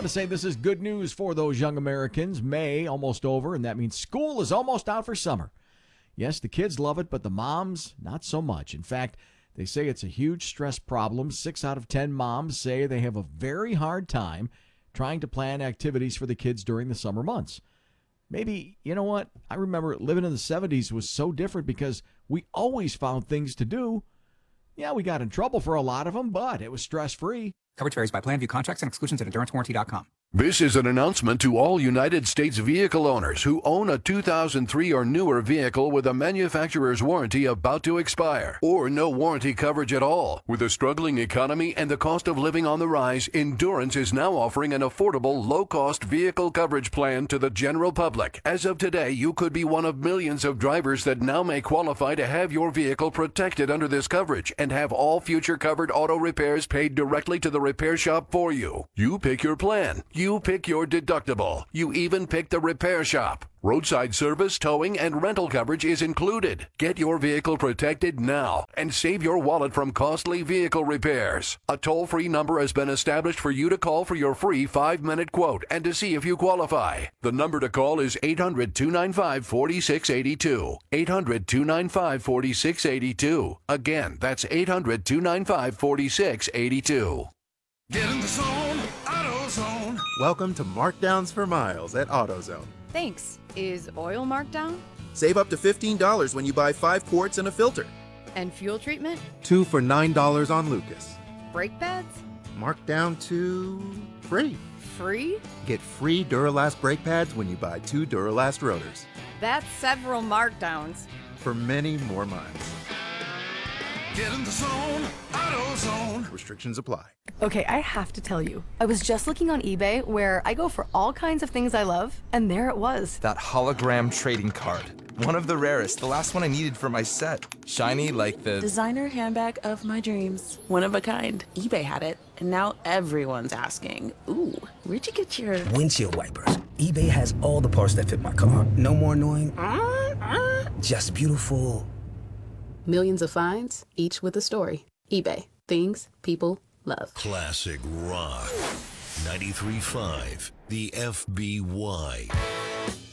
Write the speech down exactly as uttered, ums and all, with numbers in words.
to say this is good news for those young Americans. May almost over, and that means school is almost out for summer. Yes, the kids love it, but the moms, not so much. In fact, they say it's a huge stress problem. Six out of ten moms say they have a very hard time trying to plan activities for the kids during the summer months. Maybe, you know what? I remember living in the seventies was so different because we always found things to do. Yeah, we got in trouble for a lot of them, but it was stress-free. Coverage varies by plan. View contracts and exclusions at endurance warranty dot com. This is an announcement to all United States vehicle owners who own a two thousand three or newer vehicle with a manufacturer's warranty about to expire, or no warranty coverage at all. With a struggling economy and the cost of living on the rise, Endurance is now offering an affordable, low-cost vehicle coverage plan to the general public. As of today, you could be one of millions of drivers that now may qualify to have your vehicle protected under this coverage and have all future covered auto repairs paid directly to the repair shop for you. You pick your plan. You pick your deductible. You even pick the repair shop. Roadside service, towing, and rental coverage is included. Get your vehicle protected now and save your wallet from costly vehicle repairs. A toll-free number has been established for you to call for your free five-minute quote and to see if you qualify. The number to call is eight hundred, two nine five, four six eight two. eight hundred, two nine five, four six eight two. Again, that's eight hundred, two nine five, four six eight two. Get in the zone, AutoZone. Welcome to Markdowns for Miles at AutoZone. Thanks. Is oil marked down? Save up to fifteen dollars when you buy five quarts and a filter. And fuel treatment? Two for nine dollars on Lucas. Brake pads? Marked down to free. Free? Get free Duralast brake pads when you buy two Duralast rotors. That's several markdowns. For many more miles. Get in the zone, AutoZone. Restrictions apply. Okay, I have to tell you, I was just looking on eBay where I go for all kinds of things I love, and there it was. That hologram trading card. One of the rarest, the last one I needed for my set. Shiny like the... designer handbag of my dreams. One of a kind. eBay had it, and now everyone's asking, ooh, where'd you get your... windshield wipers. eBay has all the parts that fit my car. No more annoying, uh, uh, just beautiful. Millions of finds, each with a story. eBay. Things people love. Classic rock. ninety-three point five. The F B Y.